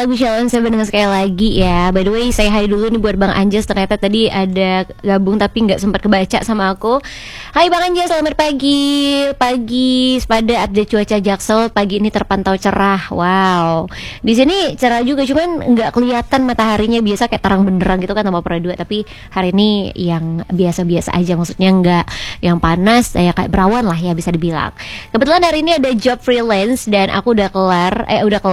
lagu Shalom Seven dengan sekali lagi ya. By the way, saya hai dulu nih buat Bang Anjas. Ternyata tadi ada gabung tapi nggak sempat kebaca sama aku. Hai Bang Anjas, selamat pagi. Pagi, pada update cuaca Jaksel pagi ini terpantau cerah. Wow, di sini cerah juga, cuman nggak kelihatan mataharinya. Biasa kayak terang benderang gitu kan sama Pro 2. Tapi hari ini yang biasa-biasa aja, maksudnya nggak yang panas, ya kayak berawan lah ya bisa dibilang. Kebetulan hari ini ada job freelance dan aku udah keluar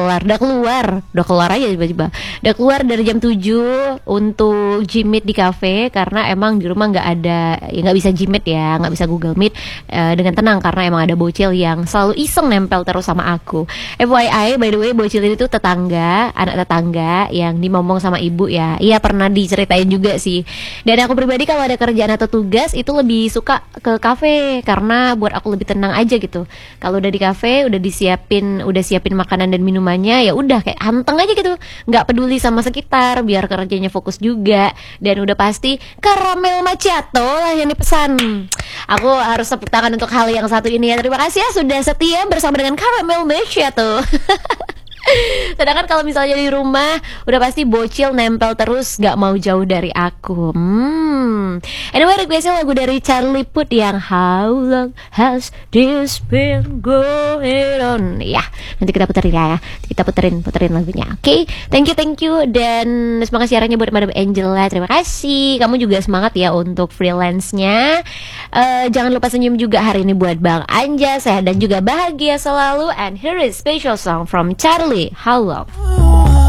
aja tiba-tiba. Udah keluar dari jam 7 untuk Gmeet di cafe karena emang di rumah nggak ada, ya nggak bisa Gmeet ya, nggak bisa Google Meet dengan tenang karena emang ada bocil yang selalu iseng nempel terus sama aku. FYI, by the way, bocil itu anak tetangga yang dimomong sama ibu ya. Iya, pernah diceritain juga sih. Dan aku pribadi kalau ada kerjaan atau tugas itu lebih suka ke cafe karena buat aku lebih tenang aja gitu. Kalau udah di cafe udah siapin makanan dan minumannya, ya udah kayak anteng aja gitu, nggak peduli sama sekitar, biar kerjanya fokus juga. Dan udah pasti caramel macchiato lah yang dipesan. Aku harus tepuk tangan untuk hal yang satu ini ya. Terima kasih ya sudah setia bersama dengan caramel macchiato. Sedangkan kalau misalnya di rumah udah pasti bocil nempel terus, gak mau jauh dari aku. Anyway, requestnya lagu dari Charlie Puth yang How Long Has This Been Going On. Ya, nanti kita puterin ya. Kita puterin lagunya. Oke, thank you. Dan semangat siarannya buat Madam Angela. Terima kasih. Kamu juga semangat ya untuk freelance-nya. Jangan lupa senyum juga hari ini buat Bang Anja. Sehat dan juga bahagia selalu. And here is special song from Charlie, How Long.